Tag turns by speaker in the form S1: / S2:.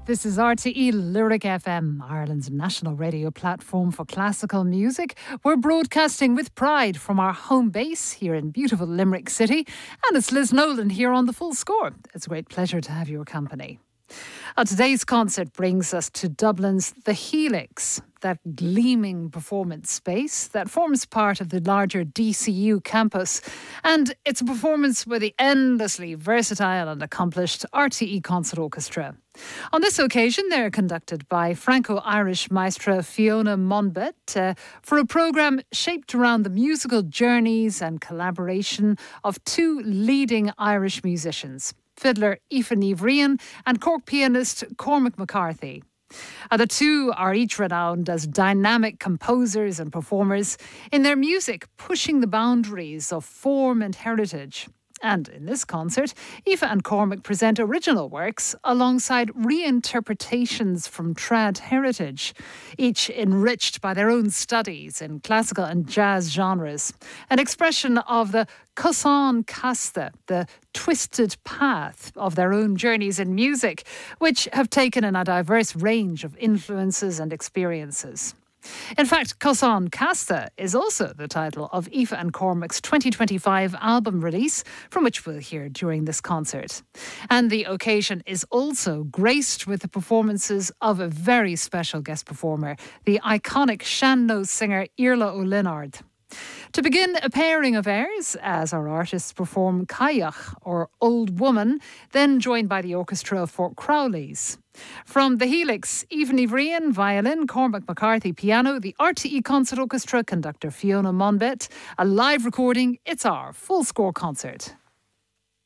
S1: This is RTE Lyric FM, Ireland's national radio platform for classical music. We're broadcasting with pride from our home base here in beautiful Limerick City. And it's Liz Nolan here on The Full Score. It's a great pleasure to have your company. Today's concert brings us to Dublin's The Helix, that gleaming performance space that forms part of the larger DCU campus. And it's a performance with the endlessly versatile and accomplished RTE Concert Orchestra. On this occasion, they're conducted by Franco-Irish maestra Fiona Monbet for a programme shaped around the musical journeys and collaboration of two leading Irish musicians, fiddler Aoife Ní Bhríon and Cork pianist Cormac McCarthy. The two are each renowned as dynamic composers and performers, in their music pushing the boundaries of form and heritage. And in this concert, Aoife and Cormac present original works alongside reinterpretations from trad heritage, each enriched by their own studies in classical and jazz genres, an expression of the Cosán Casta, the twisted path of their own journeys in music, which have taken in a diverse range of influences and experiences. In fact, Cosán Casta is also the title of Aoife and Cormac's 2025 album release, from which we'll hear during this concert. And the occasion is also graced with the performances of a very special guest performer, the iconic Sean-Nós singer Iarla Ó Lionáird. To begin, a pairing of airs as our artists perform Cailleach, or Old Woman, then joined by the orchestra of Fort Crowley's. From The Helix, Aoife Ní Bhríon, violin, Cormac McCarthy, piano, the RTE Concert Orchestra, conductor Fiona Monbet, a live recording. It's our Full Score concert.